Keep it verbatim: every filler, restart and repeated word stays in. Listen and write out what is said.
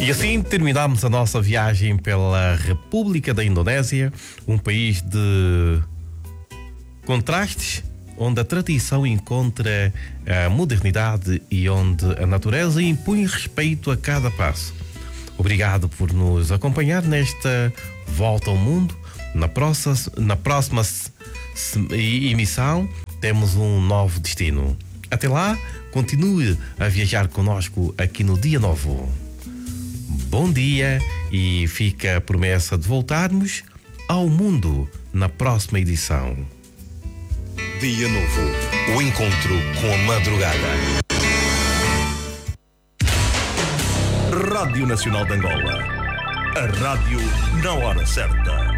E assim terminamos a nossa viagem pela República da Indonésia, um país de contrastes, onde a tradição encontra a modernidade e onde a natureza impõe respeito a cada passo. Obrigado por nos acompanhar nesta volta ao mundo. Na próxima, na próxima emissão temos um novo destino. Até lá, continue a viajar conosco aqui no Dia Novo. Bom dia e fica a promessa de voltarmos ao mundo na próxima edição. Dia Novo, o encontro com a madrugada. Rádio Nacional de Angola, a rádio na hora certa.